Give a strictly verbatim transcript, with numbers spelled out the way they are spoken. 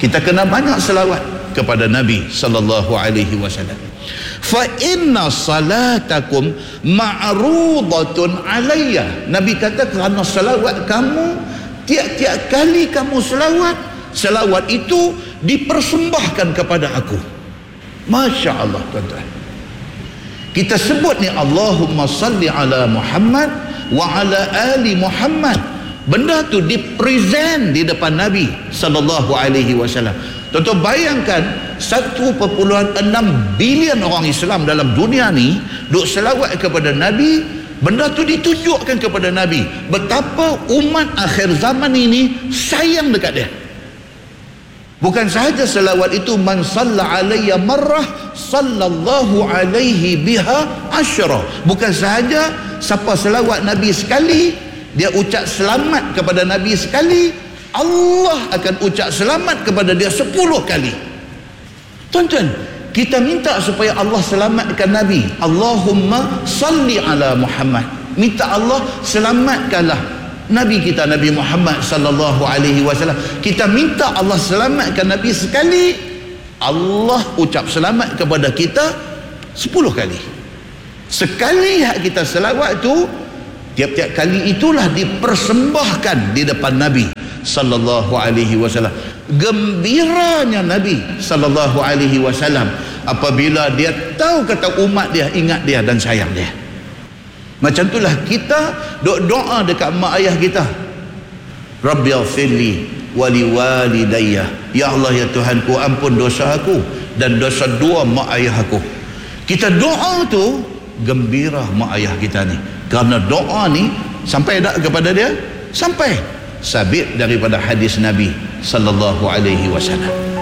Kita kena banyak selawat kepada Nabi sallallahu alaihi wasallam. Fa inna salatakum ma'rudatun alayya. Nabi kata kerana selawat kamu, tiap-tiap kali kamu selawat, selawat itu dipersembahkan kepada aku. Masya Allah tuan-tuan. Kita sebut ni Allahumma salli ala Muhammad wa ala ali Muhammad. Benda tu dipresent di depan Nabi sallallahu alaihi wasallam. Tuan-tuan bayangkan satu perpuluhan enam bilion orang Islam dalam dunia ni duk selawat kepada Nabi. Benda tu ditunjukkan kepada Nabi betapa umat akhir zaman ini sayang dekat dia. Bukan sahaja selawat itu, man salla alayya marrah sallallahu alaihi biha asyra. Bukan sahaja siapa selawat Nabi sekali, dia ucap selamat kepada Nabi sekali, Allah akan ucap selamat kepada dia sepuluh kali. Tuan-tuan, kita minta supaya Allah selamatkan Nabi. Allahumma salli ala Muhammad. Minta Allah selamatkanlah Nabi kita, Nabi Muhammad sallallahu alaihi wasallam. Kita minta Allah selamatkan Nabi sekali, Allah ucap selamat kepada kita sepuluh kali. Sekali hak kita selawat tu, tiap-tiap kali itulah dipersembahkan di depan Nabi sallallahu alaihi wasallam. Gembiranya Nabi sallallahu alaihi wasallam apabila dia tahu kata umat dia ingat dia dan sayang dia. Macam itulah kita duk doa dekat mak ayah kita. Rabbighfirli wa liwalidayya. Ya Allah, ya Tuhanku, ampun dosa aku dan dosa dua mak ayah aku. Kita doa tu gembira mak ayah kita ni. Kerana doa ni sampai tak kepada dia? Sampai. Sabit daripada hadis Nabi sallallahu alaihi wasallam.